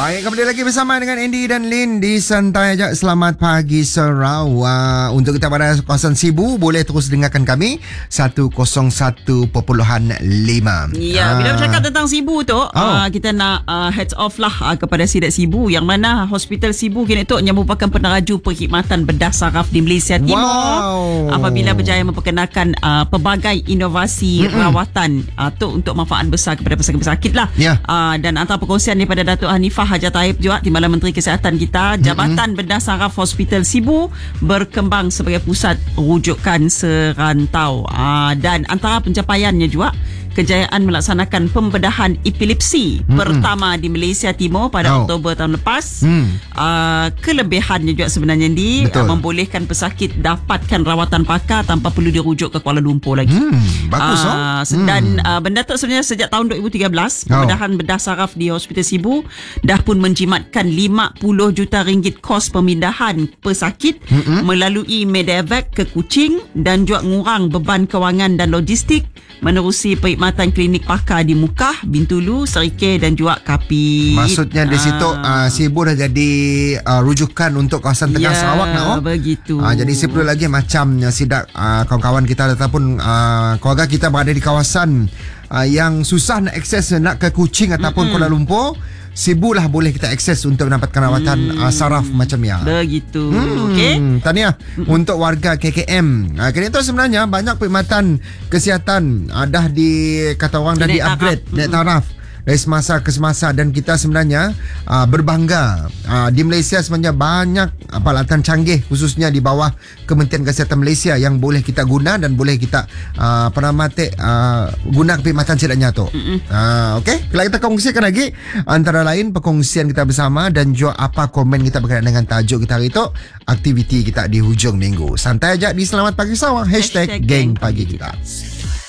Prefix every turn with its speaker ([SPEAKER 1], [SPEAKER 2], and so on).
[SPEAKER 1] Baik, kembali lagi bersama dengan Andy dan Lin di Santai Ajak. Selamat pagi Sarawak. Untuk kita pada kawasan Sibu, boleh terus dengarkan kami 101.5.
[SPEAKER 2] Ya, bila bercakap tentang Sibu tu, kita nak heads off lah kepada Sidat Sibu, yang mana Hospital Sibu kini tu yang merupakan peneraju perkhidmatan bedah saraf di Malaysia Timur. Apabila berjaya memperkenalkan pelbagai inovasi rawatan tu untuk manfaat besar kepada pesakit-pesakit lah. Dan antara perkongsian daripada Datuk Hanifah Hajar Taib juga, Timbalan Menteri Kesihatan kita, Jabatan Bedah Saraf Hospital Sibu berkembang sebagai pusat rujukan serantau. Dan antara pencapaiannya juga kejayaan melaksanakan pembedahan epilepsi pertama di Malaysia Timur pada Oktober tahun lepas. Kelebihannya juga sebenarnya membolehkan pesakit dapatkan rawatan pakar tanpa perlu dirujuk ke Kuala Lumpur lagi.
[SPEAKER 1] Bagus.
[SPEAKER 2] Dan benda tu sebenarnya sejak tahun 2013 pembedahan bedah saraf di Hospital Sibu dah pun menjimatkan 50 juta ringgit kos pemindahan pesakit melalui medevac ke Kuching, dan juga ngurang beban kewangan dan logistik menerusi perkhidmatan klinik pakar di Mukah, Bintulu, Serikeh dan juga Kapit.
[SPEAKER 1] Maksudnya di situ Sibu dah jadi rujukan untuk kawasan Tengah Sarawak nak.
[SPEAKER 2] Begitu.
[SPEAKER 1] Jadi saya perlu lagi macam Sidak, kawan-kawan kita ataupun keluarga kita berada di kawasan yang susah nak akses, nak ke Kuching ataupun Kuala Lumpur, Sibu lah boleh kita akses untuk mendapatkan rawatan saraf macam ya.
[SPEAKER 2] Begitu. Okey.
[SPEAKER 1] Tahniah untuk warga KKM. Kini tu sebenarnya banyak perkhidmatan kesihatan dah kata orang dah di-upgrade naik taraf dari semasa ke semasa, dan kita sebenarnya berbangga di Malaysia sebenarnya banyak peralatan canggih khususnya di bawah Kementerian Kesihatan Malaysia yang boleh kita guna dan boleh kita guna perkhidmatan sedannya tu. Okey, kalau kita kongsikan lagi antara lain perkongsian kita bersama dan juga apa komen kita berkaitan dengan tajuk kita hari itu, aktiviti kita di hujung minggu. Santai Ajak di Selamat Pagi Sarawak #Geng Pagi Kita.